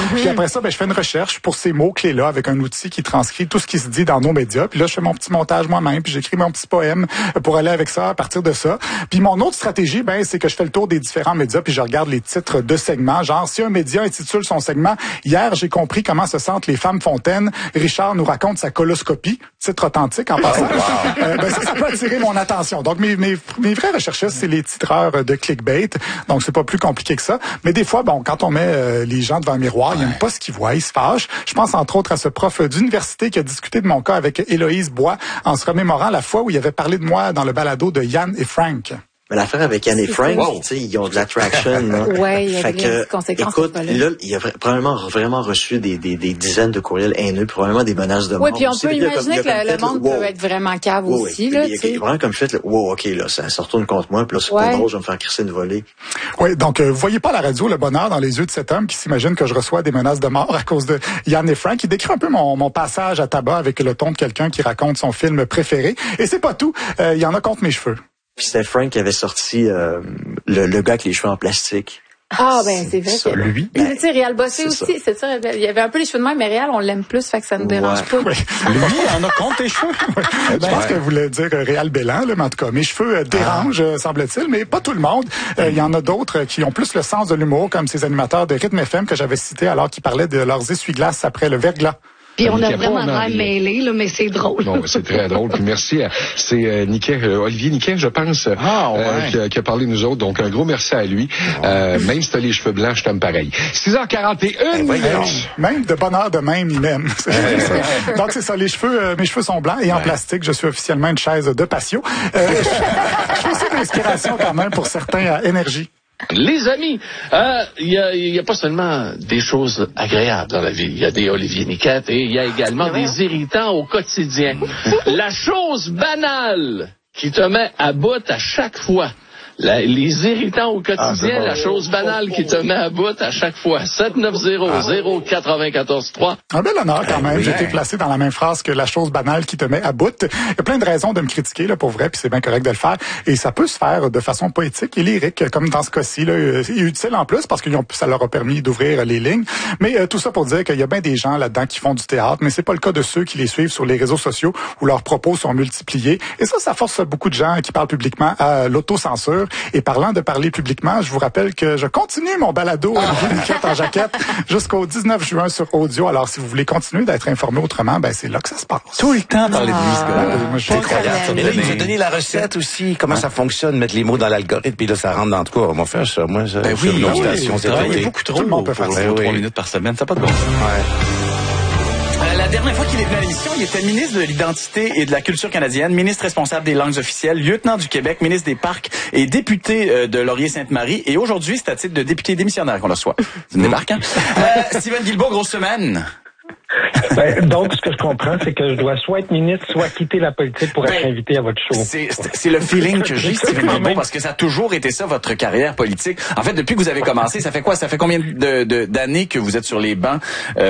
Puis après ça, je fais une recherche pour ces mots-clés-là avec un outil qui transcrit tout ce qui se dit dans nos médias. Puis là, je fais mon petit montage moi-même, puis j'écris mon petit poème pour aller avec ça à partir de ça. Puis mon autre stratégie, c'est que je fais le tour des différents médias, puis je regarde les titres de segments. Genre, si un média intitule son segment « Hier, j'ai compris comment se sentent les femmes fontaines. Richard nous raconte sa coloscopie », titre authentique en passant. Ça peut attirer mon attention. Donc, mes vrais recherchistes, c'est les titreurs de clickbait. Donc, c'est pas plus compliqué que ça. Mais des fois, quand on met les gens devant un miroir, ils n'aiment pas ce qu'ils voient, ils se fâchent. Je pense entre autres à ce prof d'université qui a discuté de mon cas avec Héloïse Bois en se remémorant la fois où il avait parlé de moi dans le balado de Yann et Frank. Mais l'affaire avec Yann et Frank, ils ont de l'attraction. Oui, il y a des conséquences. Écoute, là, il a probablement vraiment reçu des dizaines de courriels haineux, probablement des menaces de mort. Oui, puis on peut imaginer que le monde peut être vraiment cave aussi. Il y a vraiment comme fait, ça retourne contre moi, puis là, c'est pas drôle, je vais me faire crisser une volée. Oui, donc, vous voyez pas à la radio le bonheur dans les yeux de cet homme qui s'imagine que je reçois des menaces de mort à cause de Yann et Frank. Il décrit un peu mon passage à tabac avec le ton de quelqu'un qui raconte son film préféré. Et c'est pas tout, il y en a contre mes cheveux. Puis c'était Frank qui avait sorti le gars avec les cheveux en plastique. Ah, c'est vrai. Ça, lui. Tu sais, Réal Bossé aussi, c'est ça. Il y avait un peu les cheveux de même, mais Réal, on l'aime plus, fait que ça ne dérange pas. Oui. Lui, il en a contre tes cheveux. Je pense qu'elle voulait dire Réal Bélan, mais en tout cas, mes cheveux dérangent, semble-t-il, mais pas tout le monde. Il y en a d'autres qui ont plus le sens de l'humour, comme ces animateurs de Rythme FM que j'avais cités alors qu'ils parlaient de leurs essuie-glaces après le verglas. Puis on a vraiment l'air mêlé, là, mais c'est drôle. Non, c'est très drôle. Puis merci à Olivier Niquet, je pense, qui a parlé de nous autres. Donc un gros merci à lui. Même si t'as les cheveux blancs, je t'aime pareil. 6h41. Même de bonheur de même, il m'aime. Donc c'est ça, mes cheveux sont blancs et en plastique. Je suis officiellement une chaise de patio. Je suis aussi une inspiration quand même pour certains à énergie. Les amis, il y a pas seulement des choses agréables dans la vie. Il y a des Olivier Niquette et il y a également des irritants au quotidien. La chose banale qui te met à bout à chaque fois. Les irritants au quotidien, la chose banale qui te met à bout à chaque fois. 790-094-3. Un bel honneur quand même. J'ai été placé dans la même phrase que la chose banale qui te met à bout. Il y a plein de raisons de me critiquer, là, pour vrai, puis c'est bien correct de le faire. Et ça peut se faire de façon poétique et lyrique, comme dans ce cas-ci, là, et utile en plus, parce que ça leur a permis d'ouvrir les lignes. Mais tout ça pour dire qu'il y a bien des gens là-dedans qui font du théâtre, mais c'est pas le cas de ceux qui les suivent sur les réseaux sociaux où leurs propos sont multipliés. Et ça force beaucoup de gens qui parlent publiquement à l'autocensure. Et parlant de parler publiquement, je vous rappelle que je continue mon balado Olivier Niquette en jaquette jusqu'au 19 juin sur audio. Alors, si vous voulez continuer d'être informé autrement, c'est là que ça se passe. Tout le temps parler de lui, ce gars-là. Moi, je suis incroyable. Et là, il nous a donné la recette aussi, comment ça fonctionne, mettre les mots dans l'algorithme, puis là, ça rentre dans tout cas. On va faire ça. Moi, ça, oui, c'est beaucoup trop. Tout le monde peut faire ça. 3 minutes par semaine, ça n'a pas de bon sens. La dernière fois qu'il est venu à l'émission, il était ministre de l'Identité et de la Culture canadienne, ministre responsable des langues officielles, lieutenant du Québec, ministre des Parcs et député de Laurier-Sainte-Marie. Et aujourd'hui, c'est à titre de député démissionnaire qu'on le reçoit. C'est une débarque, hein? Steven Guilbeault, grosse semaine. Donc, ce que je comprends, c'est que je dois soit être ministre, soit quitter la politique pour être invité à votre show. C'est le feeling que j'ai, Steven Guilbeault, parce que ça a toujours été ça, votre carrière politique. En fait, depuis que vous avez commencé, ça fait quoi? Ça fait combien d'années que vous êtes sur les bancs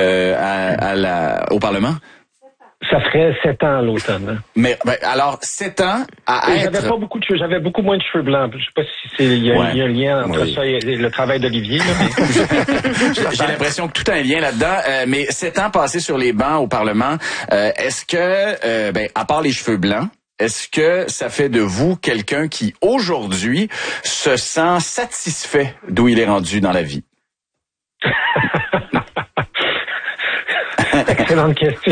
au Parlement? Ça ferait 7 ans à l'automne. Mais alors 7 ans à être. J'avais pas beaucoup de cheveux, j'avais beaucoup moins de cheveux blancs. Je sais pas si il y a un lien entre ça et le travail d'Olivier. J'ai l'impression que tout a un lien là-dedans. Mais 7 ans passés sur les bancs au Parlement, est-ce que, à part les cheveux blancs, est-ce que ça fait de vous quelqu'un qui aujourd'hui se sent satisfait d'où il est rendu dans la vie? Excellente question.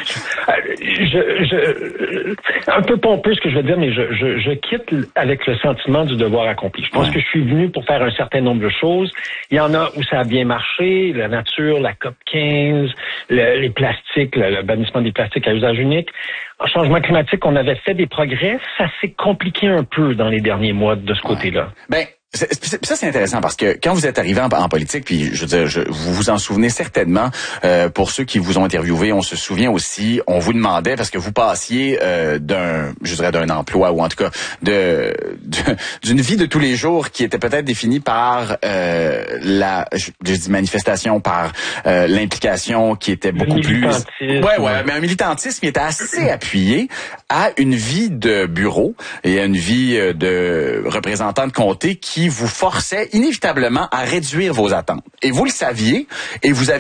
Un peu pompeux ce que je veux dire, mais je quitte avec le sentiment du devoir accompli. Je pense que je suis venu pour faire un certain nombre de choses. Il y en a où ça a bien marché, la nature, la COP 15, les plastiques, le bannissement des plastiques à usage unique. En changement climatique, on avait fait des progrès. Ça s'est compliqué un peu dans les derniers mois de ce côté-là. Ça, c'est intéressant parce que quand vous êtes arrivé en politique, puis je veux dire, vous vous en souvenez certainement, pour ceux qui vous ont interviewé, on se souvient aussi, on vous demandait, parce que vous passiez d'un emploi, ou en tout cas d'une vie de tous les jours qui était peut-être définie par manifestation, par l'implication qui était beaucoup plus... mais un militantisme qui était assez appuyé à une vie de bureau et à une vie de représentant de comté qui vous forçait inévitablement à réduire vos attentes. Et vous le saviez, et vous avez